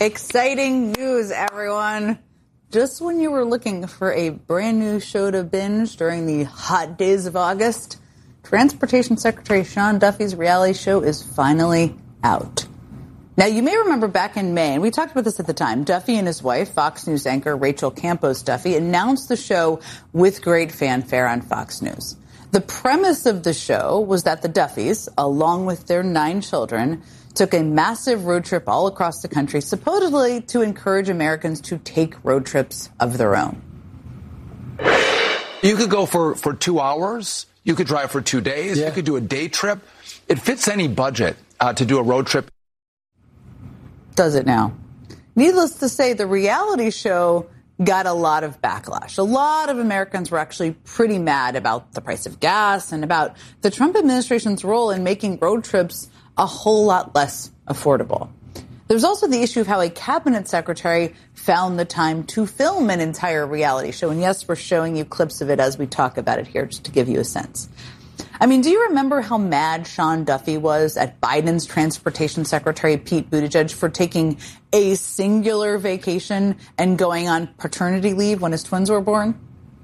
Exciting news, everyone. Just when you were looking for a brand new show to binge during the hot days of August, Transportation Secretary Sean Duffy's reality show is finally out. Now, you may remember back in May, and we talked about this at the time, Duffy and his wife, Fox News anchor Rachel Campos Duffy, announced the show with great fanfare on Fox News. The premise of the show was that the Duffys, along with their 9 children, took a massive road trip all across the country, supposedly to encourage Americans to take road trips of their own. You could go for 2 hours. You could drive for 2 days. You could do a day trip. It fits any budget to do a road trip. Does it now? Needless to say, the reality show got a lot of backlash. A lot of Americans were actually pretty mad about the price of gas and about the Trump administration's role in making road trips a whole lot less affordable. There's also the issue of how a cabinet secretary found the time to film an entire reality show. And yes, we're showing you clips of it as we talk about it here, just to give you a sense. I mean, do you remember how mad Sean Duffy was at Biden's transportation secretary, Pete Buttigieg, for taking a singular vacation and going on paternity leave when his twins were born?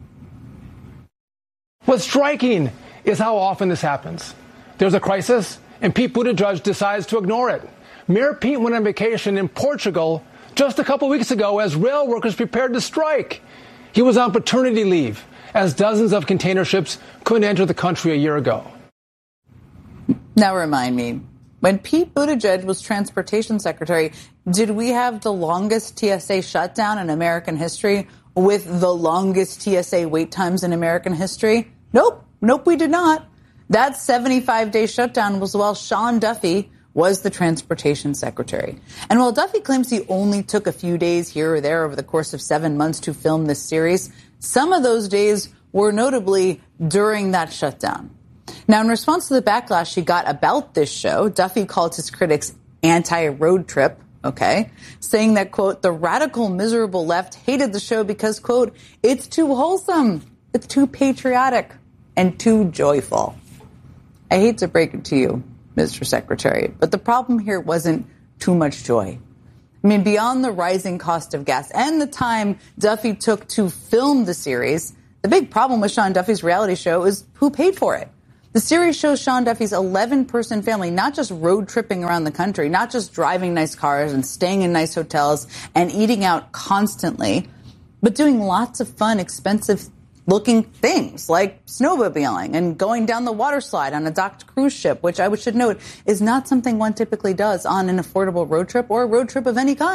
What's striking is how often this happens. There's a crisis, and Pete Buttigieg decides to ignore it. Mayor Pete went on vacation in Portugal just a couple weeks ago as rail workers prepared to strike. He was on paternity leave as dozens of container ships couldn't enter the country a year ago. Now remind me, when Pete Buttigieg was transportation secretary, did we have the longest TSA shutdown in American history with the longest TSA wait times in American history? Nope, we did not. That 75-day shutdown was while Sean Duffy was the transportation secretary. And while Duffy claims he only took a few days here or there over the course of 7 months to film this series, some of those days were notably during that shutdown. Now, in response to the backlash he got about this show, Duffy called his critics anti-road trip, saying that, quote, the radical, miserable left hated the show because, quote, it's too wholesome, it's too patriotic, and too joyful. I hate to break it to you, Mr. Secretary, but the problem here wasn't too much joy. I mean, beyond the rising cost of gas and the time Duffy took to film the series, the big problem with Sean Duffy's reality show is who paid for it. The series shows Sean Duffy's 11-person family not just road tripping around the country, not just driving nice cars and staying in nice hotels and eating out constantly, but doing lots of fun, expensive-looking things like snowmobiling and going down the water slide on a docked cruise ship, which I should note is not something one typically does on an affordable road trip or a road trip of any kind.